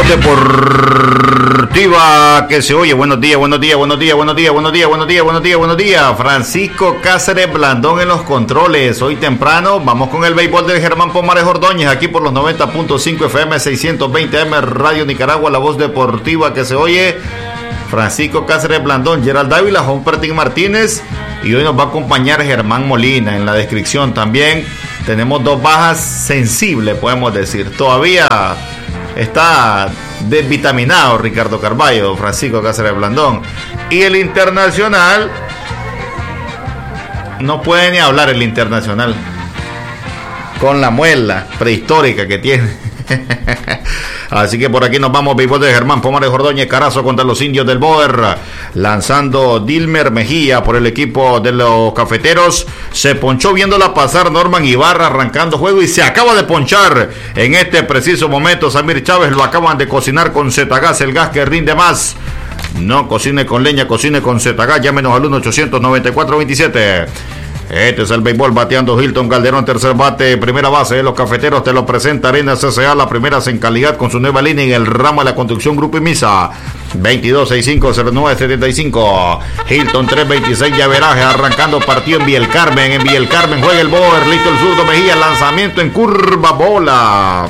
Deportiva que se oye. Buenos días. Francisco Cáceres Blandón en los controles. Hoy temprano vamos con el béisbol de Germán Pomares Ordóñez, aquí por los 90.5 FM, 620 AM, Radio Nicaragua, la voz deportiva que se oye. Francisco Cáceres Blandón, Gerald Dávila, Humpertín Martínez, y hoy nos va a acompañar Germán Molina. En la descripción también tenemos dos bajas sensibles, podemos decir. Todavía está desvitaminado Ricardo Carballo, Francisco Cáceres Blandón. Y el internacional, no puede ni hablar el internacional, con la muela prehistórica que tiene. Así que por aquí nos vamos. Béisbol de Germán Pomares Ordóñez. Carazo contra los indios del Boer, lanzando Dilmer Mejía por el equipo de los cafeteros. Se ponchó viéndola pasar Norman Ibarra, arrancando juego, y se acaba de ponchar en este preciso momento Samir Chávez. Lo acaban de cocinar con Zetagás, el gas que rinde más. No cocine con leña, cocine con Zetagás. Llámenos al 1-800-94-27. Este es el béisbol, bateando Hilton Calderón, tercer bate, primera base de los cafeteros. Te lo presenta Arenas CCA, la primera en calidad, con su nueva línea en el ramo de la construcción Grupo Imisa. 2265-0975. Hilton 326, llaveraje, arrancando partido en Villa El Carmen. En Villa El Carmen juega el Boer, listo el zurdo Mejía, lanzamiento en curva, bola.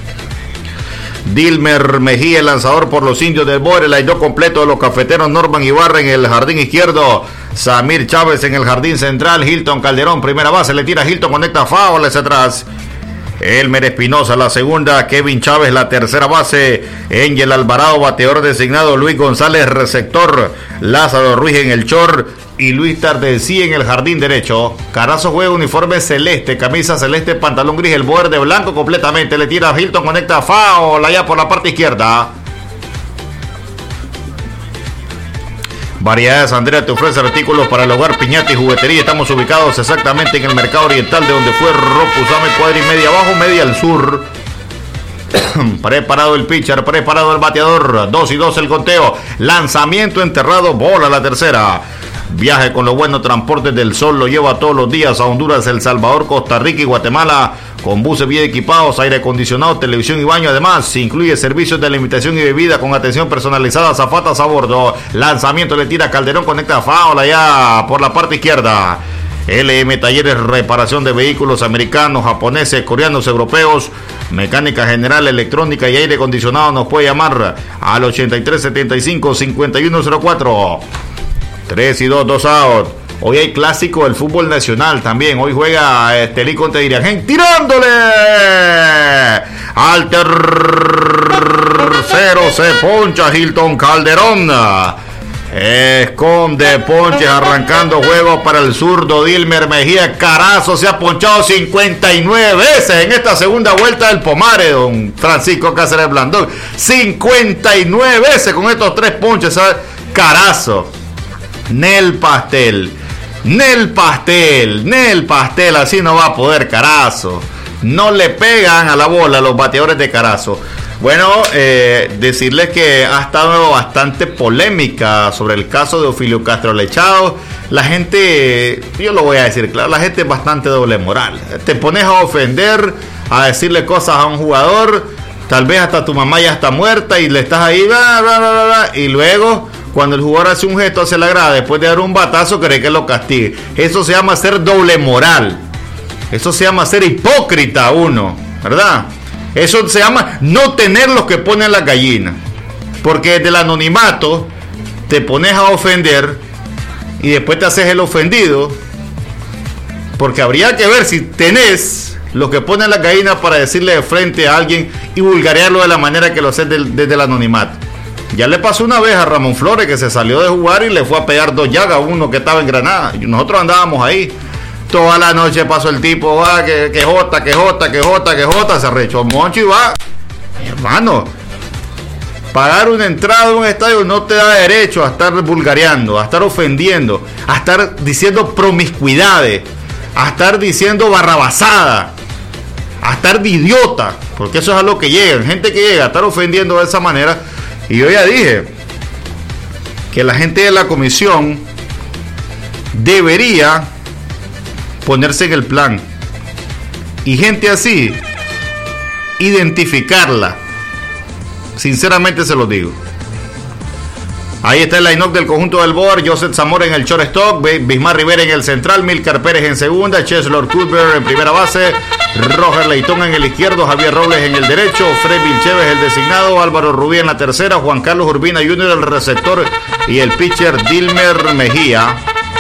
Dilmer Mejía, el lanzador por los indios del Boer. El aire completo de los cafeteros, Norman Ibarra en el jardín izquierdo, Samir Chávez en el jardín central. Hilton Calderón, primera base, le tira Hilton, conecta foul hacia atrás. Elmer Espinosa la segunda, Kevin Chávez la tercera base, Angel Alvarado bateador designado, Luis González receptor, Lázaro Ruiz en el short y Luis Tardesí en el jardín derecho. Carazo juega uniforme celeste, camisa celeste, pantalón gris, el Boer de blanco completamente, le tira Hilton, conecta foul allá por la parte izquierda. Variedades Andrea te ofrece artículos para el hogar, piñata y juguetería. Estamos ubicados exactamente en el mercado oriental, de donde fue Ropuzame, cuadra y media abajo, media al sur. Preparado el pitcher, preparado el bateador, 2-2 el conteo, lanzamiento enterrado, bola la tercera. Viaje con los buenos transportes del Sol, lo lleva todos los días a Honduras, El Salvador, Costa Rica y Guatemala, con buses bien equipados, aire acondicionado, televisión y baño. Además, incluye servicios de alimentación y bebida con atención personalizada, azafatas a bordo. Lanzamiento le tira Calderón, conecta foul allá por la parte izquierda. LM Talleres, reparación de vehículos americanos, japoneses, coreanos, europeos, mecánica general, electrónica y aire acondicionado. Nos puede llamar al 8375-5104. 3-2, 2 out. Hoy hay clásico del fútbol nacional también. Hoy juega Estelí contra Diriangén, tirándole al tercero. Se poncha Hilton Calderón. Esconde ponches, arrancando juego para el zurdo Dilmer Mejía. Carazo se ha ponchado 59 veces en esta segunda vuelta del Pomare, don Francisco Cáceres Blandón. 59 veces con estos tres ponches, ¿sabes? Carazo. Nel pastel, así no va a poder Carazo. No le pegan a la bola los bateadores de Carazo. Bueno, decirles que ha estado bastante polémica sobre el caso de Ofelio Castro Lechado. La gente, yo lo voy a decir claro, la gente es bastante doble moral. Te pones a ofender, a decirle cosas a un jugador, tal vez hasta tu mamá ya está muerta y le estás ahí, y luego, cuando el jugador hace un gesto hacia la grada, después de dar un batazo, cree que lo castigue. Eso se llama ser doble moral. Eso se llama ser hipócrita uno, ¿verdad? Eso se llama no tener los que ponen las gallinas. Porque desde el anonimato te pones a ofender y después te haces el ofendido. Porque habría que ver si tenés los que ponen las gallinas para decirle de frente a alguien y vulgarearlo de la manera que lo haces desde el anonimato. Ya le pasó una vez a Ramón Flores, que se salió de jugar y le fue a pegar 2 llagas a uno que estaba en Granada. Y nosotros andábamos ahí. Toda la noche pasó el tipo, que jota, se arrechó Moncho y va. Hermano, pagar una entrada a un estadio no te da derecho a estar vulgareando, a estar ofendiendo, a estar diciendo promiscuidades, a estar diciendo barrabasada, a estar de idiota, porque eso es a lo que llegan. Gente que llega a estar ofendiendo de esa manera. Y yo ya dije que la gente de la comisión debería ponerse en el plan. Y gente así, identificarla Sinceramente se los digo. Ahí está el line-up del conjunto del Boer: Joseph Zamora en el shortstop, Bismar Rivera en el central, Milcar Pérez en segunda, Cheslor Culver en primera base, Roger Leitón en el izquierdo, Javier Robles en el derecho, Fred Vilcheves el designado, Álvaro Rubí en la tercera, Juan Carlos Urbina Jr. el receptor y el pitcher Dilmer Mejía.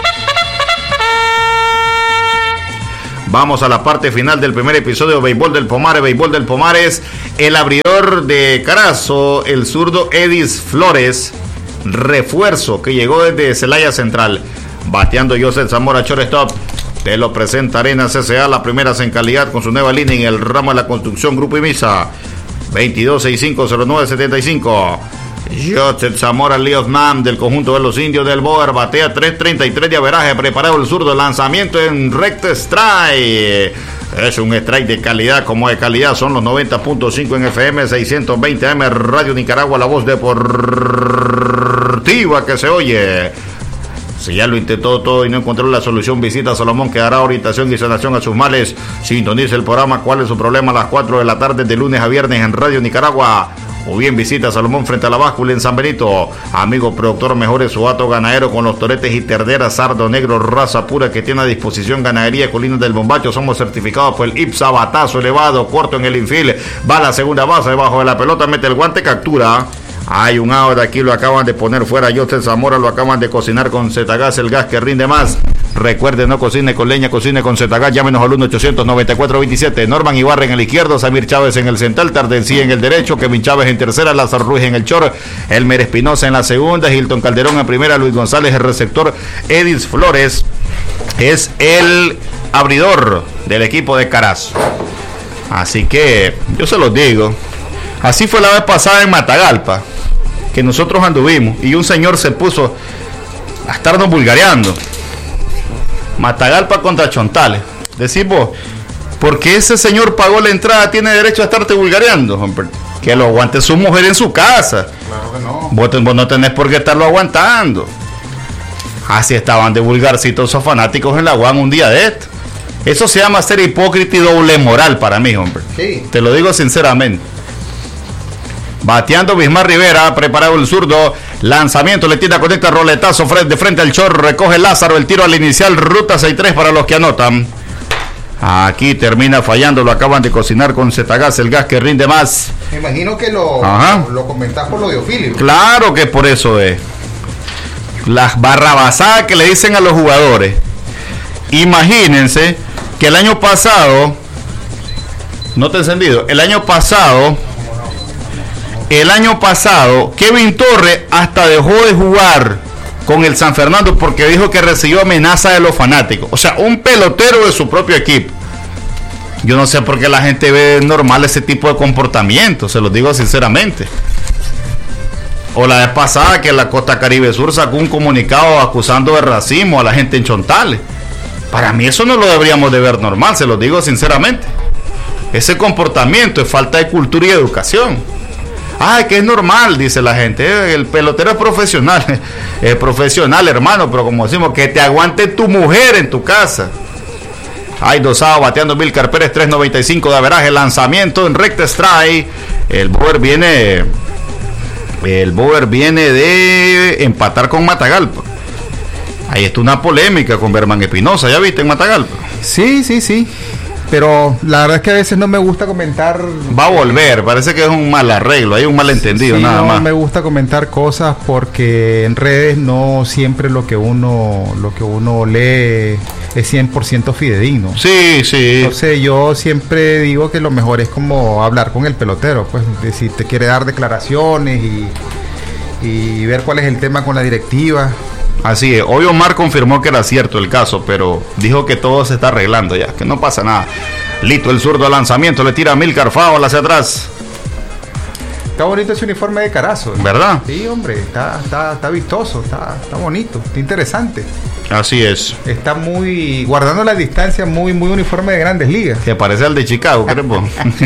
Vamos a la parte final del primer episodio de Béisbol del Pomares. El abridor de Carazo, el zurdo Edis Flores, refuerzo que llegó desde Celaya Central. Bateando Joseph Zamora, shortstop. Te lo presenta Arenas S.A., las primeras en calidad con su nueva línea en el ramo de la construcción, Grupo Imisa. 22650975. Joseph Zamora, Leos Man del conjunto de los indios del Boer, batea 3.33 de averaje, preparado el zurdo, lanzamiento en recta strike. Es un strike de calidad, como de calidad son los 90.5 en FM, 620 AM, Radio Nicaragua, la voz deportiva que se oye. Si ya lo intentó todo y no encontró la solución, visita Salomón, que dará orientación y sanación a sus males. Sintoniza el programa ¿Cuál es su problema? A las 4 de la tarde de lunes a viernes en Radio Nicaragua. O bien visita Salomón frente a la báscula en San Benito. Amigo productor, mejore su hato ganadero con los toretes y terneras sardo negro, raza pura, que tiene a disposición Ganadería Colinas del Bombacho. Somos certificados por el IPSA, batazo elevado, corto en el infield, va a la segunda base, debajo de la pelota, mete el guante, captura. Hay un out aquí, lo acaban de poner fuera. Joseph Zamora lo acaban de cocinar con Zetagas, el gas que rinde más. Recuerde, no cocine con leña, cocine con Zetagas. Llámenos al 1-800-9427. Norman Ibarra en el izquierdo, Samir Chávez en el central, Tardencía en el derecho, Kevin Chávez en tercera, Lázaro Ruiz en el short, Elmer Espinosa en la segunda, Hilton Calderón en primera, Luis González el receptor, Edis Flores es el abridor del equipo de Carazo. Así que yo se los digo. Así fue la vez pasada en Matagalpa, que nosotros anduvimos y un señor se puso a estarnos vulgareando. Matagalpa contra Chontales. Decimos, porque ese señor pagó la entrada, tiene derecho a estarte vulgareando, hombre. Que lo aguante su mujer en su casa. Claro que no. Vos no tenés por qué estarlo aguantando. Así estaban de vulgarcitos esos fanáticos en la UAN un día de esto. Eso se llama ser hipócrita y doble moral para mí, hombre. Sí. Te lo digo sinceramente. Bateando Bismar Rivera, preparado el zurdo, lanzamiento, le tira, conecta, roletazo de frente al short, recoge Lázaro, el tiro al inicial, ruta 6-3 para los que anotan. Aquí termina fallando, lo acaban de cocinar con Zetagas, el gas que rinde más. Me imagino que lo comentás por lo de Ofilio. Claro que por eso es. Las barrabasadas que le dicen a los jugadores. Imagínense que el año pasado, no te he encendido, el año pasado, Kevin Torres hasta dejó de jugar con el San Fernando porque dijo que recibió amenaza de los fanáticos. O sea, un pelotero de su propio equipo. Yo no sé por qué la gente ve normal ese tipo de comportamiento, se los digo sinceramente. O la vez pasada que la Costa Caribe Sur sacó un comunicado acusando de racismo a la gente en Chontales. Para mí eso no lo deberíamos de ver normal, se los digo sinceramente. Ese comportamiento es falta de cultura y educación. Ay, que es normal, dice la gente. El pelotero es profesional. Es profesional, hermano, pero como decimos, que te aguante tu mujer en tu casa. Hay dosado, bateando Milcar Pérez, 3.95 de averaje, lanzamiento en recta strike. El Boer viene de empatar con Matagalpa. Ahí está una polémica con Berman Espinosa, ¿ya viste en Matagalpa? Sí. Pero la verdad es que a veces no me gusta comentar. Va a volver, parece que es un mal arreglo, hay un malentendido, sí, nada no más. No me gusta comentar cosas porque en redes no siempre lo que uno lee es 100% fidedigno. Sí. Entonces yo siempre digo que lo mejor es como hablar con el pelotero, pues si te quiere dar declaraciones y ver cuál es el tema con la directiva. Así es, hoy Omar confirmó que era cierto el caso, pero dijo que todo se está arreglando ya, que no pasa nada. Listo, el zurdo lanzamiento, le tira a Milcar Fábula hacia atrás. Está bonito ese uniforme de Carazo, ¿verdad? Sí, hombre, está vistoso, está bonito, está interesante. Así es. Está muy, guardando la distancia, muy uniforme de Grandes Ligas. Que parece al de Chicago, creo.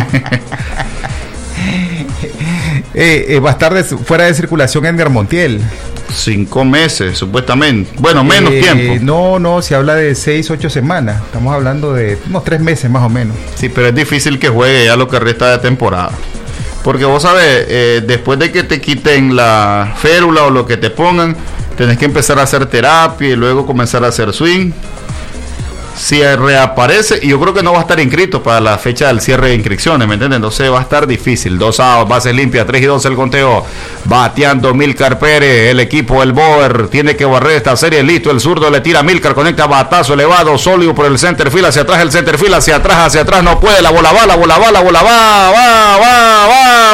Va a estar fuera de circulación Ender Montiel. 5 meses, supuestamente. Bueno, menos tiempo. No, se habla de 6-8 semanas. Estamos hablando de unos 3 meses más o menos. Sí, pero es difícil que juegue ya lo que resta de temporada. Porque vos sabés, después de que te quiten la férula o lo que te pongan, tenés que empezar a hacer terapia y luego comenzar a hacer swing. Si reaparece, y yo creo que no va a estar inscrito para la fecha del cierre de inscripciones, ¿me entiendes? Entonces va a estar difícil. 2 outs, bases limpias, 3 y 2 el conteo. Bateando Milcar Pérez, el equipo del Boer tiene que barrer esta serie, listo, el zurdo le tira a Milcar, conecta batazo elevado, sólido por el center field, hacia atrás el center field, hacia atrás, no puede, la bola va,